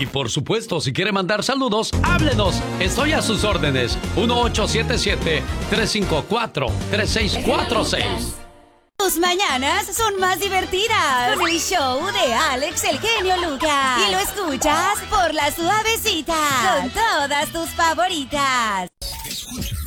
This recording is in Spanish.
Y por supuesto, si quiere mandar saludos, háblenos. Estoy a sus órdenes. 1877-354-3646. Tus mañanas son más divertidas. El show de Alex, el genio Lucas. Y lo escuchas por La Suavecita. Con todas tus favoritas.